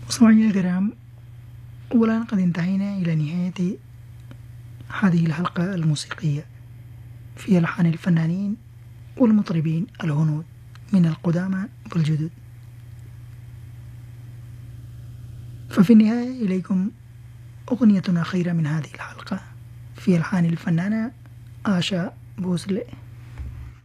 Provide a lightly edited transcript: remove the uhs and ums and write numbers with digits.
مستمعينا الكرام، والآن قد انتهينا إلى نهاية هذه الحلقة الموسيقية في ألحان الفنانين والمطربين الهنود من القدامى والجدد. ففي النهاية إليكم أغنية أخيرة من هذه الحلقة في ألحان الفنانة آشا بوسلي.